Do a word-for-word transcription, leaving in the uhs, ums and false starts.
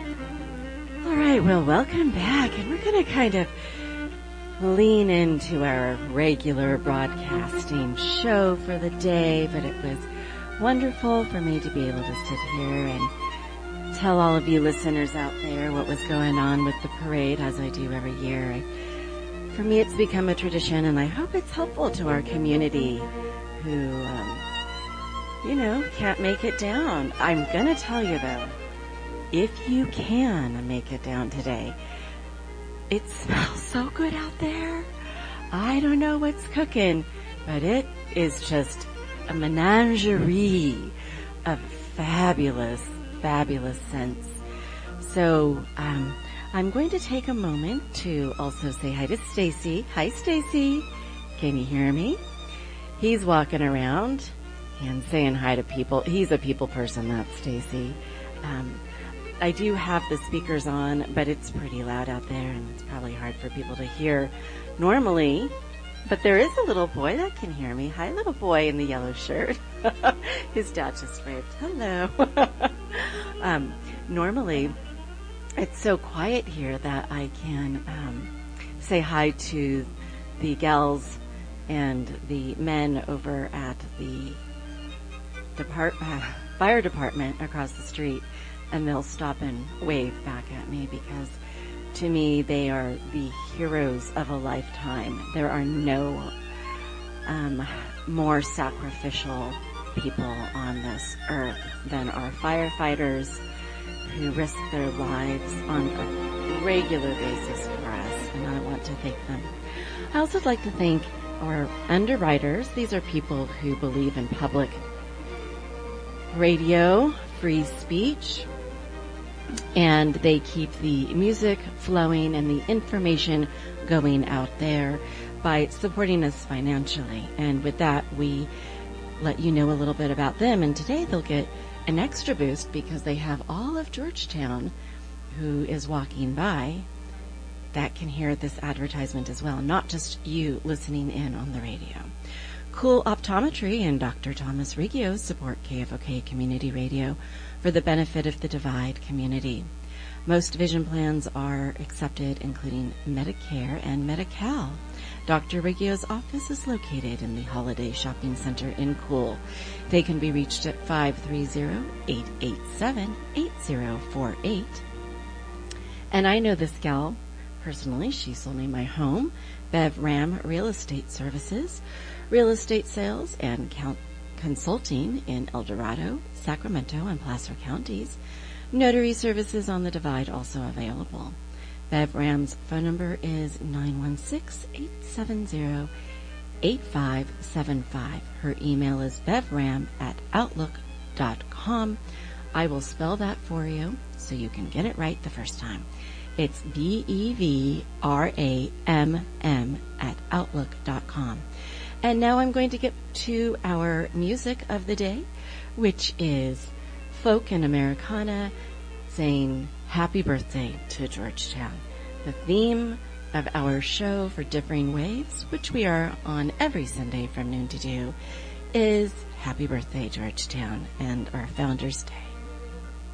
All right, well, welcome back, and we're going to kind of lean into our regular broadcasting show for the day, but it was wonderful for me to be able to sit here and tell all of you listeners out there what was going on with the parade, as I do every year. I, for me, it's become a tradition, and I hope it's helpful to our community who, um, you know, can't make it down. I'm going to tell you, though, if you can make it down today, it smells so good out there. I don't know what's cooking, but it is just a menagerie of fabulous, fabulous scents. So um, I'm going to take a moment to also say hi to Stacy. Hi, Stacy. Can you hear me? He's walking around and saying hi to people. He's a people person, that's Stacy. Um, I do have the speakers on, but it's pretty loud out there, and it's probably hard for people to hear normally. But there is a little boy that can hear me. Hi, little boy in the yellow shirt. His dad just waved. Hello. um, normally, it's so quiet here that I can um, say hi to the gals and the men over at the depart- uh, fire department across the street. And they'll stop and wave back at me because, to me, they are the heroes of a lifetime. There are no um, more sacrificial people on this earth than our firefighters who risk their lives on a regular basis for us, and I want to thank them. I also would like to thank our underwriters. These are people who believe in public radio, free speech, and they keep the music flowing and the information going out there by supporting us financially. And with that, we let you know a little bit about them. And today they'll get an extra boost because they have all of Georgetown who is walking by that can hear this advertisement as well, not just you listening in on the radio. Cool Optometry and Doctor Thomas Riggio support K F O K Community Radio for the benefit of the Divide community. Most vision plans are accepted, including Medicare and Medi-Cal. Doctor Riggio's office is located in the Holiday Shopping Center in Cool. They can be reached at five three zero, eight eight seven, eight zero four eight. And I know this gal personally. She sold me my home. Bev Ram Real Estate Services, real estate sales and count consulting in El Dorado, Sacramento, and Placer counties. Notary services on the Divide also available. Bev Ram's phone number is nine one six, eight seven zero, eight five seven five. Her email is bevram at outlook dot com. I will spell that for you so you can get it right the first time. It's B E V R A M M at outlook dot com. And now I'm going to get to our music of the day, which is folk and Americana saying happy birthday to Georgetown. The theme of our show for Differing Waves, which we are on every Sunday from noon to two, is happy birthday Georgetown and our Founders Day.